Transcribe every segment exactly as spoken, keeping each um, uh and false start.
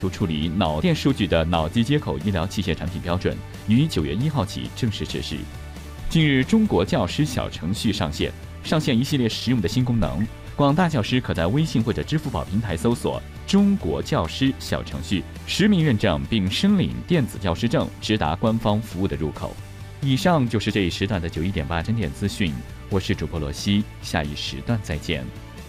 处理脑电数据的脑机接口医疗器械产品标准于九月一号起正式实施。近日，中国教师小程序上线，上线一系列实用的新功能。广大教师可在微信或者支付宝平台搜索“中国教师小程序”，实名认证并申领电子教师证，直达官方服务的入口。以上就是这一时段的九一点八针点资讯，我是主播罗西，下一时段再见。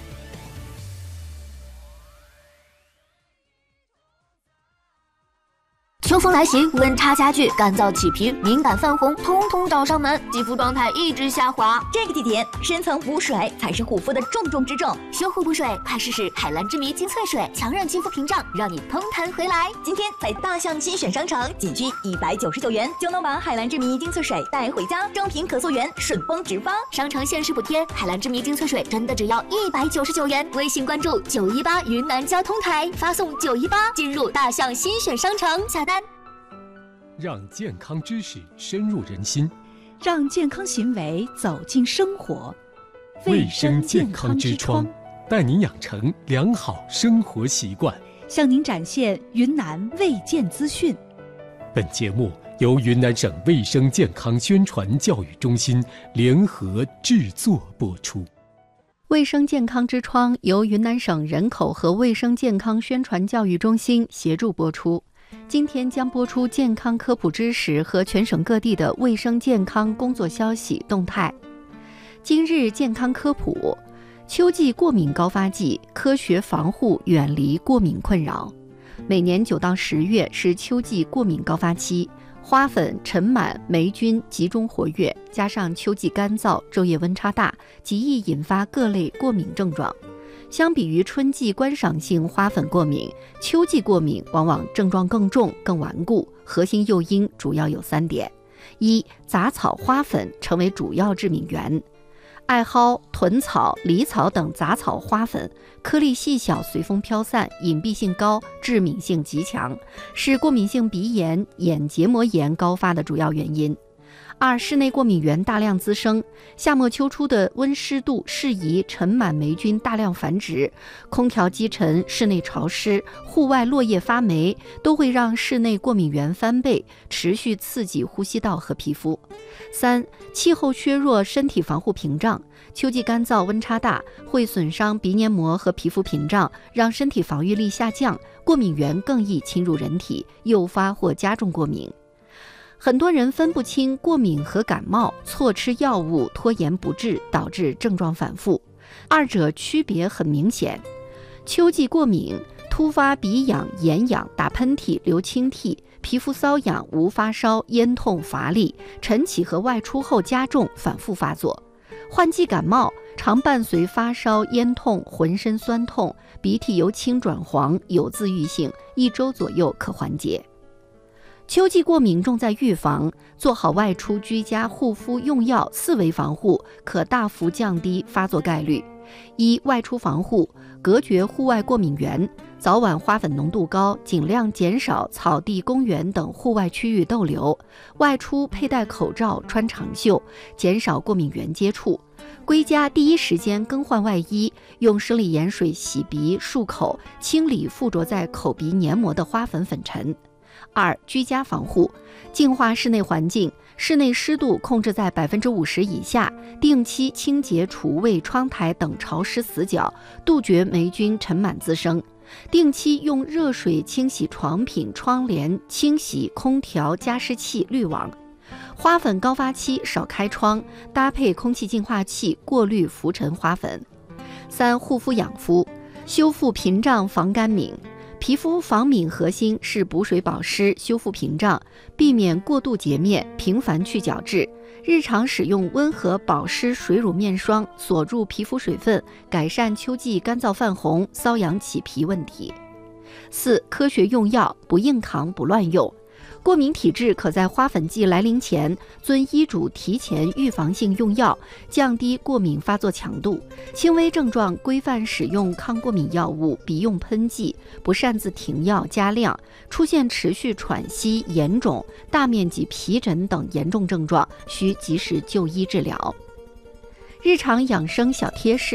秋风来袭，温差加剧，干燥起皮、敏感泛红，通通找上门，肌肤状态一直下滑。 这个季节，深层补水才是护肤的重中之重。 修护补水，快试试海蓝之谜精粹水，强韧肌肤屏障，让你通弹回来。 今天在大象新选商城，仅需一百九十九元就能把海蓝之谜精粹水带回家，正品可溯源，顺丰直发。 商城限时补贴，海蓝之谜精粹水真的只要一百九十九元。微信关注九一八云南交通台，发送九一八进入大象新选商城下单。 让健康知识深入人心， 让健康行为走进生活。 卫生健康之窗，带您养成良好生活习惯， 向您展现云南卫健资讯。 本节目由云南省卫生健康宣传教育中心联合制作播出。 卫生健康之窗由云南省人口和卫生健康宣传教育中心协助播出。今天将播出健康科普知识和全省各地的卫生健康工作消息动态。今日健康科普：秋季过敏高发季，科学防护，远离过敏困扰。每年九到十月是秋季过敏高发期，花粉、尘螨、霉菌集中活跃，加上秋季干燥，昼夜温差大，极易引发各类过敏症状。相比于春季观赏性花粉过敏，秋季过敏往往症状更重、更顽固。核心诱因主要有三点：一、杂草花粉成为主要致敏源。艾蒿、豚草、狸草等杂草花粉颗粒细小，随风飘散，隐蔽性高，致敏性极强，是过敏性鼻炎、眼结膜炎高发的主要原因。二、室内过敏源大量滋生，夏末秋初的温湿度适宜尘螨霉菌大量繁殖，空调积尘、室内潮湿、户外落叶发霉，都会让室内过敏源翻倍，持续刺激呼吸道和皮肤。三、气候削弱身体防护屏障，秋季干燥温差大，会损伤鼻黏膜和皮肤屏障，让身体防御力下降，过敏源更易侵入人体，诱发或加重过敏。很多人分不清过敏和感冒，错吃药物，拖延不治，导致症状反复。二者区别很明显。秋季过敏，突发鼻痒、眼痒、打喷嚏、流清涕，皮肤瘙痒，无发烧，咽痛乏力，晨起和外出后加重，反复发作。换季感冒常伴随发烧、咽痛、浑身酸痛，鼻涕由青转黄，有自愈性，一周左右可缓解。秋季过敏重在预防，做好外出居家护肤用药四维防护，可大幅降低发作概率。一、外出防护，隔绝户外过敏源，早晚花粉浓度高，尽量减少草地、公园等户外区域逗留。外出佩戴口罩，穿长袖，减少过敏源接触。归家第一时间更换外衣，用生理盐水洗鼻漱口，清理附着在口鼻黏膜的花粉粉尘。二、居家防护，净化室内环境，室内湿度控制在百分之五十以下，定期清洁厨卫、窗台等潮湿死角，杜绝霉菌、尘螨滋生。定期用热水清洗床品、窗帘，清洗空调、加湿器、滤网。花粉高发期少开窗，搭配空气净化器过滤浮尘花粉。三、护肤养肤，修复屏障，防干敏。皮肤防敏核心是补水保湿、修复屏障，避免过度洁面，频繁去角质。日常使用温和保湿水乳面霜，锁住皮肤水分，改善秋季干燥泛红、瘙痒起皮问题。四、科学用药，不硬扛，不乱用。过敏体质可在花粉季来临前遵医嘱提前预防性用药，降低过敏发作强度。轻微症状规范使用抗过敏药物，别用喷剂，不擅自停药加量。出现持续喘息、眼肿、大面积皮疹等严重症状，需及时就医治疗。日常养生小贴士：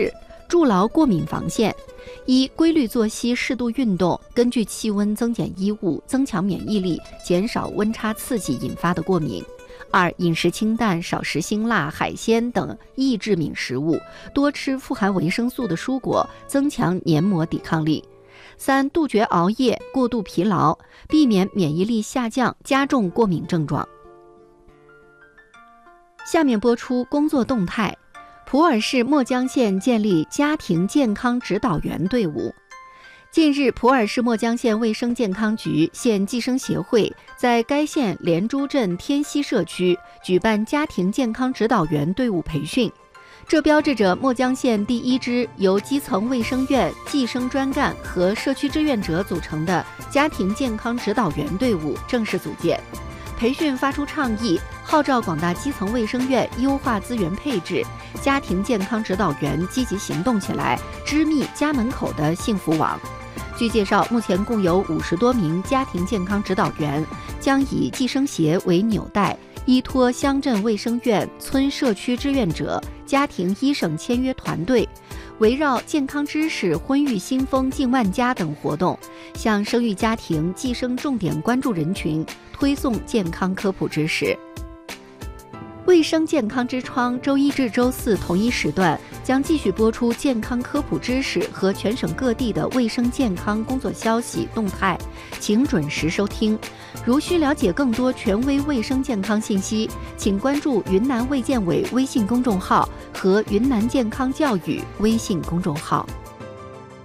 筑牢过敏防线。一、规律作息，适度运动，根据气温增减衣物，增强免疫力，减少温差刺激引发的过敏。二、饮食清淡，少食辛辣、海鲜等易致敏食物，多吃富含维生素的蔬果，增强黏膜抵抗力。三、杜绝熬夜、过度疲劳，避免免疫力下降，加重过敏症状。下面播出工作动态。普洱市墨江县建立家庭健康指导员队伍。近日，普洱市墨江县卫生健康局、县计生协会在该县连珠镇天溪社区举办家庭健康指导员队伍培训，这标志着墨江县第一支由基层卫生院、计生专干和社区志愿者组成的家庭健康指导员队伍正式组建。培训发出倡议，号召广大基层卫生院优化资源配置，家庭健康指导员积极行动起来，织密家门口的幸福网。据介绍，目前共有五十多名家庭健康指导员，将以计生协为纽带，依托乡镇卫生院、村社区志愿者、家庭医生签约团队，围绕健康知识、婚育新风近万家等活动，向生育家庭、计生重点关注人群推送健康科普知识。卫生健康之窗周一至周四同一时段将继续播出健康科普知识和全省各地的卫生健康工作消息动态，请准时收听。如需了解更多权威卫生健康信息，请关注云南卫健委微信公众号和云南健康教育微信公众号。